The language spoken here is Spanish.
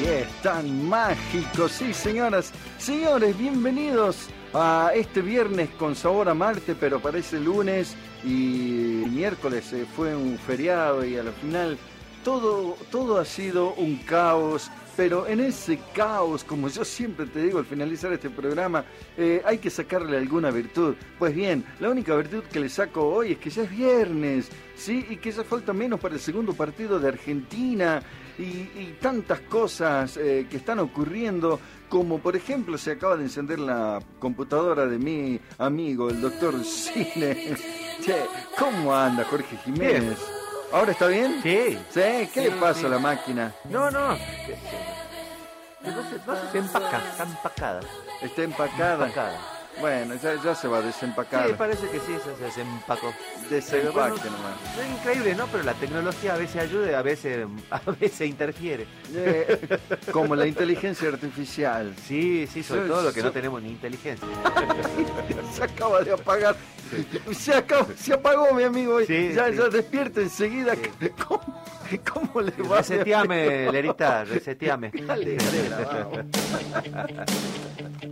es tan mágico. Sí, señoras, señores, bienvenidos a este viernes con sabor a Marte, pero parece lunes y miércoles fue un feriado y al final todo ha sido un caos. Pero en ese caos, como yo siempre te digo al finalizar este programa, hay que sacarle alguna virtud. Pues bien, la única virtud que le saco hoy es que ya es viernes, ¿sí? Y que ya falta menos para el segundo partido de Argentina y tantas cosas que están ocurriendo, como por ejemplo se acaba de encender la computadora de mi amigo, el doctor Cine. Che, ¿cómo anda Jorge Jiménez? Bien. ¿Ahora está bien? Sí. ¿Sí? ¿Qué le pasa a la máquina? No. No se empaca, está empacada. ¿Está empacada? Bueno, ya se va a desempacar. Sí, parece que sí, se desempacó. Desempaque bueno, nomás. Es increíble, ¿no? Pero la tecnología a veces ayuda y a veces interfiere. Como la inteligencia artificial. Sí, sobre todo lo que no tenemos ni inteligencia. Se acaba de apagar. Se apagó, mi amigo. Sí, ya despierta enseguida. Sí. ¿Cómo le va? Reseteame, Lerita, reseteame. Dale, vamos.